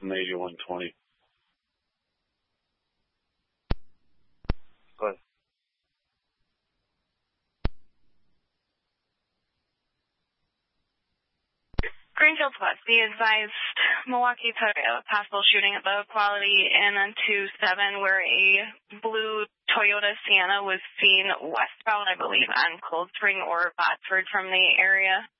from 8120. Go ahead. Greenfield West, be advised, Milwaukee took a possible shooting at the Quality Inn on 2-7 where a blue Toyota Sienna was seen westbound, I believe, on Cold Spring or Botsford from the area.